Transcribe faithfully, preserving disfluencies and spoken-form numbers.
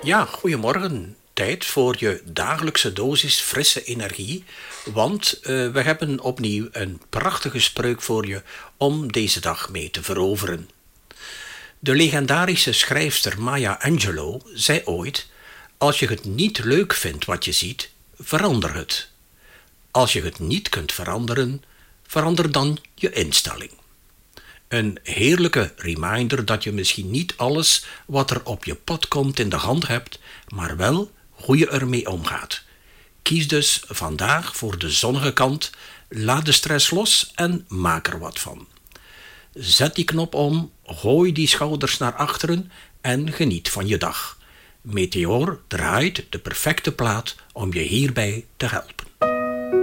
Ja, goedemorgen. Tijd voor je dagelijkse dosis frisse energie, want uh, we hebben opnieuw een prachtige spreuk voor je om deze dag mee te veroveren. De legendarische schrijfster Maya Angelou zei ooit: als je het niet leuk vindt wat je ziet, verander het. Als je het niet kunt veranderen, verander dan je instelling. Een heerlijke reminder dat je misschien niet alles wat er op je pad komt in de hand hebt, maar wel hoe je ermee omgaat. Kies dus vandaag voor de zonnige kant, laat de stress los en maak er wat van. Zet die knop om, gooi die schouders naar achteren en geniet van je dag. Meteor draait de perfecte plaat om je hierbij te helpen.